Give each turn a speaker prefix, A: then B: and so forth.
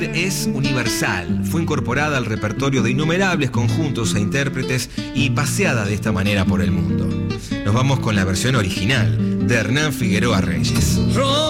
A: Es universal, fue incorporada al repertorio de innumerables conjuntos e intérpretes y paseada de esta manera por el mundo. Nos vamos con la versión original de Hernán Figueroa Reyes.